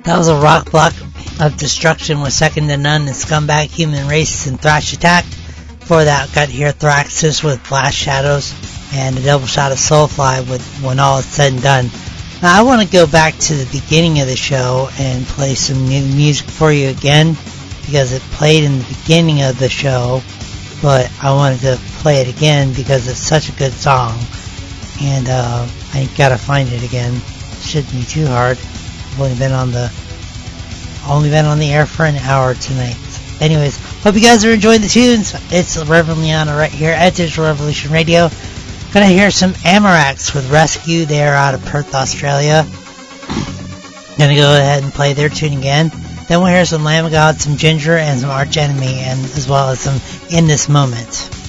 That was a rock block of destruction with Second to None and Scumbag Human Race and Thrash Attack. Before that, got here Thraxis with Blast Shadows and a double shot of Soulfly with When All Is Said and Done. Now, I want to go back to the beginning of the show and play some new music for you again because it played in the beginning of the show, but I wanted to play it again because it's such a good song, and I gotta find it again. Shouldn't be too hard. I've only been on the air for an hour tonight. Anyways, hope you guys are enjoying the tunes. It's Reverend Liana right here at Digital Revolution Radio. Gonna hear some Amarax with Rescue. They are out of Perth, Australia. Gonna go ahead and play their tune again. Then we'll hear some Lamb of God, some Ginger, and some Arch Enemy, and as well as some In This Moment.